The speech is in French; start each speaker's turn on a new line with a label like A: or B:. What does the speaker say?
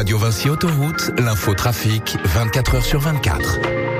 A: Radio Vinci Autoroute, l'info trafic, 24 heures sur 24.